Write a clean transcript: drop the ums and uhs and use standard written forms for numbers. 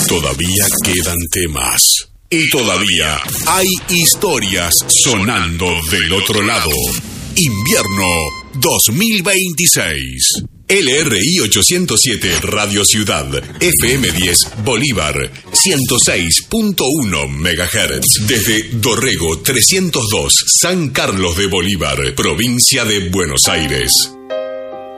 Todavía quedan temas. Y todavía hay historias sonando del otro lado. Invierno 2026. LRI 807 Radio Ciudad, FM 10 Bolívar, 106.1 MHz. Desde Dorrego 302, San Carlos de Bolívar, provincia de Buenos Aires.